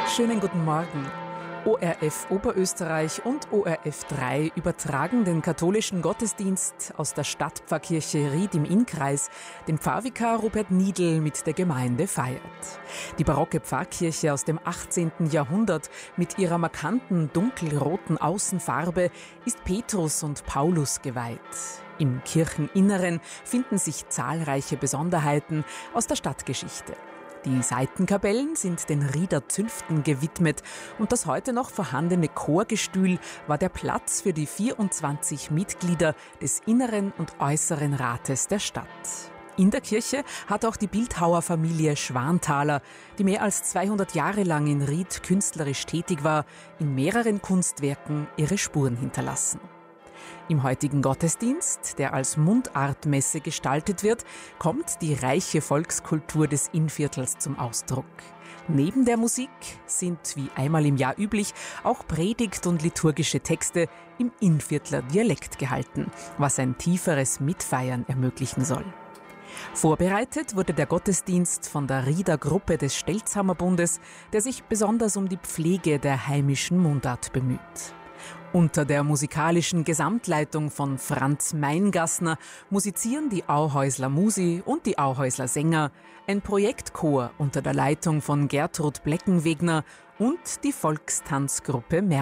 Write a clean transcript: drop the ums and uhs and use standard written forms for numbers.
Schönen guten Morgen. ORF Oberösterreich und ORF 3 übertragen den katholischen Gottesdienst aus der Stadtpfarrkirche Ried im Innkreis, den Pfarrvikar Robert Niedl mit der Gemeinde feiert. Die barocke Pfarrkirche aus dem 18. Jahrhundert mit ihrer markanten dunkelroten Außenfarbe ist Petrus und Paulus geweiht. Im Kircheninneren finden sich zahlreiche Besonderheiten aus der Stadtgeschichte. Die Seitenkapellen sind den Rieder Zünften gewidmet und das heute noch vorhandene Chorgestühl war der Platz für die 24 Mitglieder des Inneren und Äußeren Rates der Stadt. In der Kirche hat auch die Bildhauerfamilie Schwanthaler, die mehr als 200 Jahre lang in Ried künstlerisch tätig war, in mehreren Kunstwerken ihre Spuren hinterlassen. Im heutigen Gottesdienst, der als Mundartmesse gestaltet wird, kommt die reiche Volkskultur des Innviertels zum Ausdruck. Neben der Musik sind, wie einmal im Jahr üblich, auch Predigt und liturgische Texte im Innviertler Dialekt gehalten, was ein tieferes Mitfeiern ermöglichen soll. Vorbereitet wurde der Gottesdienst von der Rieder Gruppe des Stelzhammerbundes, der sich besonders um die Pflege der heimischen Mundart bemüht. Unter der musikalischen Gesamtleitung von Franz Meingassner musizieren die Auhäusler Musi und die Auhäusler Sänger, ein Projektchor unter der Leitung von Gertrud Bleckenwegner und die Volkstanzgruppe